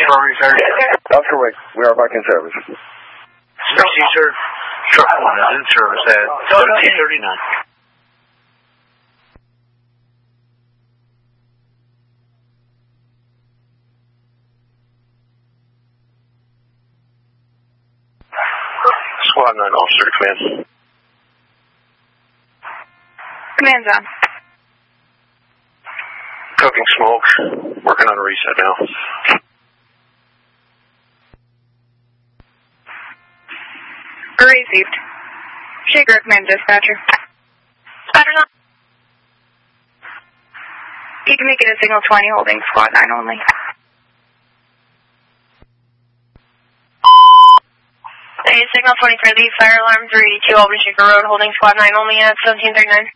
Oscar Wake, we are back in service. Sir. Truck 1 is in service at 1739. Squad 9 officer, command. Command's on. Cooking smoke. Working on a reset now. Received. Shaker, command dispatcher. Dispatcher's on. You can make it a signal 20 holding squad 9 only. Hey, signal 20 for the fire alarm 382 Albany Shaker Road holding squad 9 only at 1739.